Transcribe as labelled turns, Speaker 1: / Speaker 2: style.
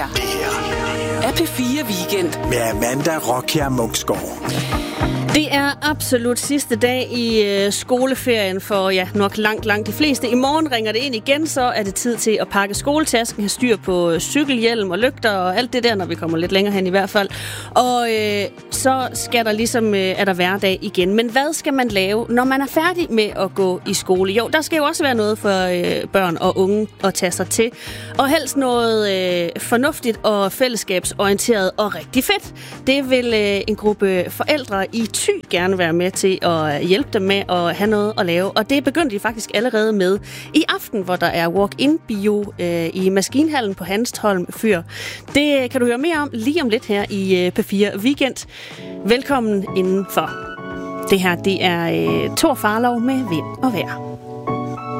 Speaker 1: Det her er P4 Weekend
Speaker 2: med Amanda Rokia Munksgaard.
Speaker 3: Det er absolut sidste dag i skoleferien for nok langt de fleste. I morgen ringer det ind igen, så er det tid til at pakke skoletasken, have styr på cykelhjelm og lygter og alt det der, når vi kommer lidt længere hen i hvert fald. Og så skal der ligesom, er der hverdag igen. Men hvad skal man lave, når man er færdig med at gå i skole? Jo, der skal jo også være noget for børn og unge at tage sig til. Og helst noget fornuftigt og fællesskabsorienteret og rigtig fedt. Det vil en gruppe forældre i Thy gerne være med til at hjælpe dem med at have noget at lave. Og det begyndte de faktisk allerede med i aften, hvor der er walk-in-bio i Maskinhallen på Hanstholm Fyr. Det kan du høre mere om lige om lidt her i P4 Weekend. Velkommen indenfor. Det her, det er Thor Farlov med Vind og Vejr.